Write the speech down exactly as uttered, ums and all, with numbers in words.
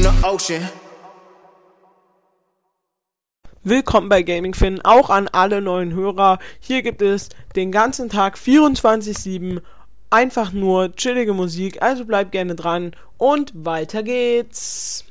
the ocean. Willkommen bei GamingFin, auch an alle neuen Hörer. Hier gibt es den ganzen Tag vierundzwanzig sieben einfach nur chillige Musik, also bleibt gerne dran und weiter geht's.